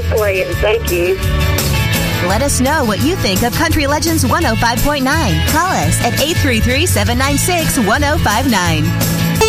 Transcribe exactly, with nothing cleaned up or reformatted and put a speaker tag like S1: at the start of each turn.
S1: Great. Thank you.
S2: Let us know what you think of Country Legends one oh five point nine. Call us at eight three three, seven nine six, one oh five nine.